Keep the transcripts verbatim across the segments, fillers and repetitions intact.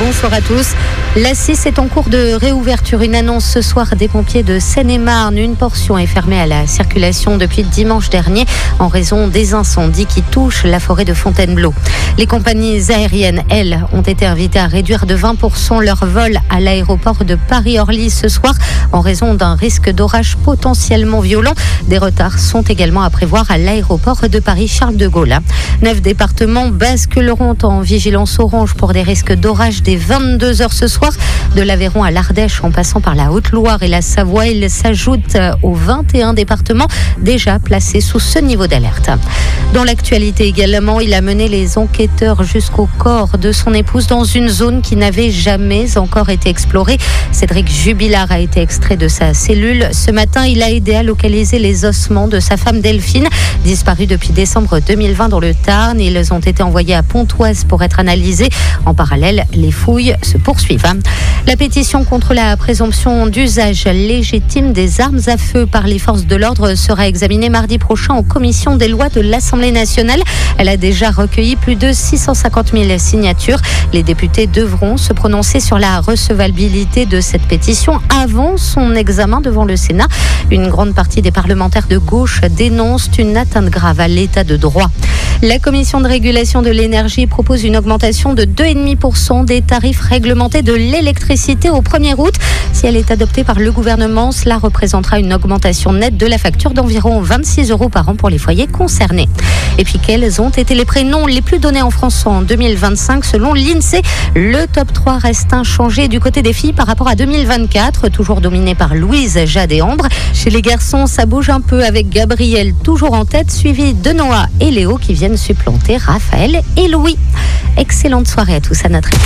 Bonsoir à tous. La six est en cours de réouverture. Une annonce ce soir des pompiers de Seine-et-Marne. Une portion est fermée à la circulation depuis dimanche dernier en raison des incendies qui touchent la forêt de Fontainebleau. Les compagnies aériennes, elles, ont été invitées à réduire de vingt pour cent leur vol à l'aéroport de Paris-Orly ce soir en raison d'un risque d'orage potentiellement violent. Des retards sont également à prévoir à l'aéroport de Paris-Charles de Gaulle. Neuf départements basculeront en vigilance orange pour des risques d'orage dès vingt-deux heures ce soir. De l'Aveyron à l'Ardèche, en passant par la Haute-Loire et la Savoie, il s'ajoute aux vingt et un départements déjà placés sous ce niveau d'alerte. Dans l'actualité également, il a mené les enquêteurs jusqu'au corps de son épouse dans une zone qui n'avait jamais encore été explorée. Cédric Jubilard a été extrait de sa cellule. Ce matin, il a aidé à localiser les ossements de sa femme Delphine, disparue depuis décembre deux mille vingt dans le Tarn. Ils ont été envoyés à Pontoise pour être analysés. En parallèle, les fouilles se poursuivent. La pétition contre la présomption d'usage légitime des armes à feu par les forces de l'ordre sera examinée mardi prochain en commission des lois de l'Assemblée nationale. Elle a déjà recueilli plus de six cent cinquante mille signatures. Les députés devront se prononcer sur la recevabilité de cette pétition avant son examen devant le Sénat. Une grande partie des parlementaires de gauche dénoncent une atteinte grave à l'état de droit. La Commission de régulation de l'énergie propose une augmentation de deux virgule cinq pour cent des tarifs réglementés de l'électricité au premier août. Si elle est adoptée par le gouvernement, cela représentera une augmentation nette de la facture d'environ vingt-six euros par an pour les foyers concernés. Et puis, quels ont été les prénoms les plus donnés en France en deux mille vingt-cinq selon l'INSEE? Le top trois reste inchangé du côté des filles par rapport à deux mille vingt-quatre, toujours dominé par Louise, Jade et Ambre. Chez les garçons, ça bouge un peu avec Gabriel toujours en tête, suivi de Noah et Léo qui viennent supplanter Raphaël et Louis. Excellente soirée à tous à notre équipe.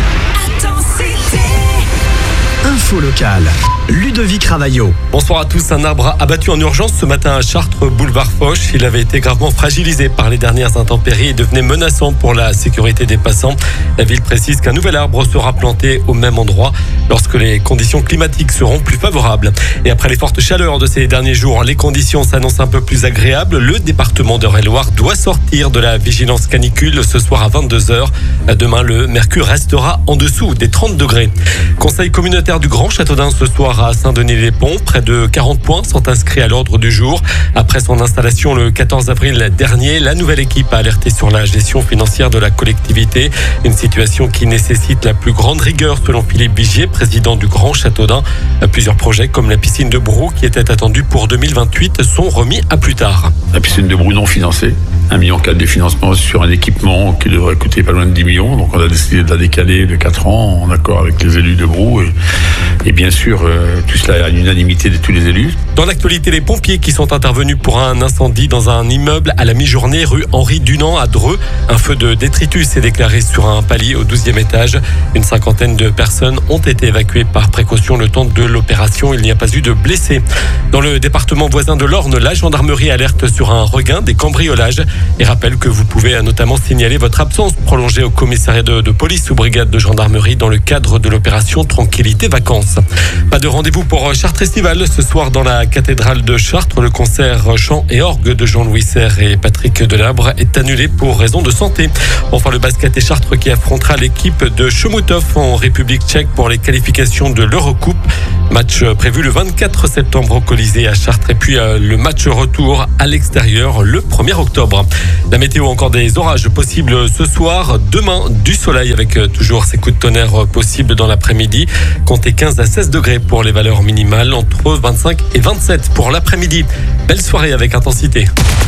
Info locale, Ludovic Ravaillot. Bonsoir à tous. Un arbre abattu en urgence ce matin à Chartres, boulevard Foch. Il avait été gravement fragilisé par les dernières intempéries et devenait menaçant pour la sécurité des passants. La ville précise qu'un nouvel arbre sera planté au même endroit lorsque les conditions climatiques seront plus favorables. Et après les fortes chaleurs de ces derniers jours, les conditions s'annoncent un peu plus agréables. Le département d'Eure-et-Loire doit sortir de la vigilance canicule ce soir à vingt-deux heures. Demain, le mercure restera en dessous des trente degrés. Conseil communautaire du Grand Châteaudun ce soir à Saint-Denis-les-Ponts. Près de quarante points sont inscrits à l'ordre du jour. Après son installation le quatorze avril dernier, la nouvelle équipe a alerté sur la gestion financière de la collectivité. Une situation qui nécessite la plus grande rigueur selon Philippe Vigier, président du Grand Châteaudun. Plusieurs projets comme la piscine de Brou qui était attendue pour deux mille vingt-huit sont remis à plus tard. La piscine de Brou non financée. un virgule quatre million de financement sur un équipement qui devrait coûter pas loin de dix millions. Donc on a décidé de la décaler de quatre ans en accord avec les élus de Brou. Et, et bien sûr, euh, tout cela à l'unanimité de tous les élus. Dans l'actualité, les pompiers qui sont intervenus pour un incendie dans un immeuble à la mi-journée rue Henri Dunant à Dreux. Un feu de détritus est déclaré sur un palier au douzième étage. Une cinquantaine de personnes ont été évacuées par précaution le temps de l'opération. Il n'y a pas eu de blessés. Dans le département voisin de l'Orne, la gendarmerie alerte sur un regain des cambriolages et rappelle que vous pouvez notamment signaler votre absence prolongée au commissariat de, de police ou brigade de gendarmerie dans le cadre de l'opération Tranquillité Vacances. Pas de rendez-vous pour Chartres Estival ce soir dans la cathédrale de Chartres. Le concert chant et orgue de Jean-Louis Serre et Patrick Delabre est annulé pour raison de santé. Enfin, le basket et Chartres qui affrontera l'équipe de Chomutov en République tchèque pour les qualifications de l'Eurocoupe. Match prévu le vingt-quatre septembre au Colisée à Chartres et puis euh, le match retour à l'extérieur le premier octobre. La météo, encore des orages possibles ce soir. Demain, du soleil avec euh, toujours ces coups de tonnerre possibles dans l'après-midi. Comptez quinze à seize degrés pour les valeurs minimales, entre vingt-cinq et vingt-sept pour l'après-midi. Belle soirée avec Intensité.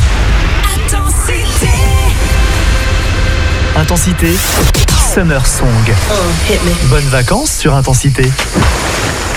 Intensité. Intensité. Summer Song. Oh, hit me. Bonnes vacances sur Intensité.